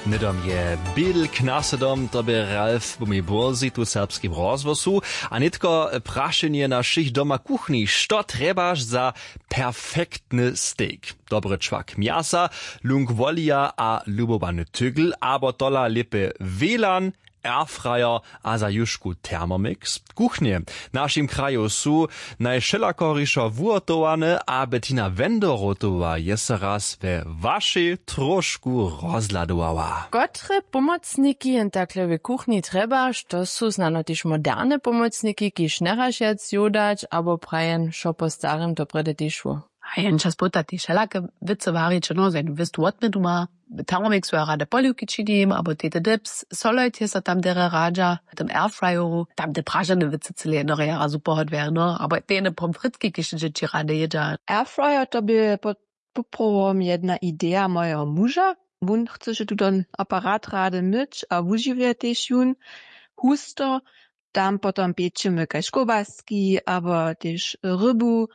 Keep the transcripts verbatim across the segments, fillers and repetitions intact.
Nidom je Bill Knasedom, to by Ralf Bumi Borzi tu serbskim rozwosu, a nitko prašenje našich doma kuchni, što trebaš za perfektny steak. Dobry czwak miasa, lung wolija a lubobany tygl, abo tola lipe velan, Airfryer a za jušku Thermomix. Kuchnie naszym kraju su najšelakoriszo wurtowane, a Bettina Wendorotowa jest raz we waszej troszku rozladowała. Kotre pomocniki in takle w kuchni treba, što su znano też moderne pomocniki, kiż neražec jodać, abo prajen, šo po starym dobre dyszło. A jen čas puta ti šelake vice variče, no, zajedno vistu otme duma, Thermomix su rade poljuki činim, abo tete dips, solojte se tam dere rađa, tam airfryeru, tam de pražane vice cele jedno rejara super hot wäre, no, abo tene pomfritki kiše džiči rade jedža. Airfryer to by poprvom jedna idea mojego muža. Wun chce, že tu don aparat rade myć, a wuživuje tež jun husto, tam potom piečimy kaž kobaski, abo tež rybu,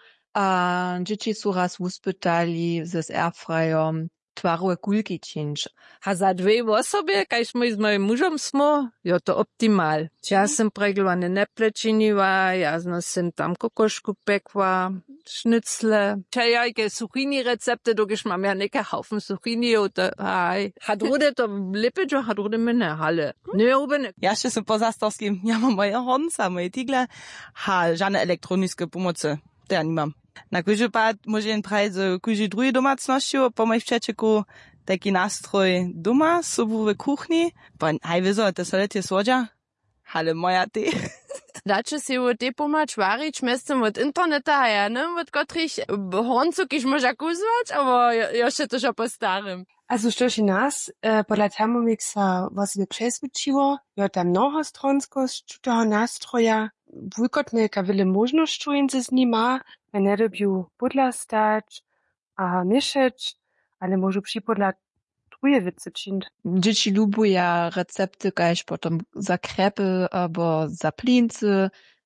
a dzieci su raz wuspytali z airfryerem twarowe kulki činč. A za dve osoby, kaž my s mojim mužom smo, je to optimal. Ja sam pregľovane neple činiva, ja som tam kokošku pekva, šnicle. Čajajke suchini recepte, dokiž mam ja neke haufen suchini, to aj. Had rude to lipičo, had rude mene, ale ne ubene. Ja še som pozastorským, ja mam moje honca, moje tigle, ha žane elektronické pomoce, to ja nimam. Na kúži pád môžem prajsť z kúži druhej domácnosti, po mojich včečeku taký nástroj doma, sobu v kuchni, pa aj vizo, to sa letie svodža, ale moja ty. Dače si u te pomać varič, mestem od interneta, ja ne, od kotrich honcu, kiž moža kuzvać, abo još je to že po starym. Also što nas, e, podla Thermomixa was by přesvičiło, je tam mnohostronskost toho nástroja, wulkotne kawile możnościu inzy z nima, a nie robił pudla stać, a mieszać, ale może przypodla truje wice czynić. Dzieci lubują recepty, kaž potom za krepy, abo za plince,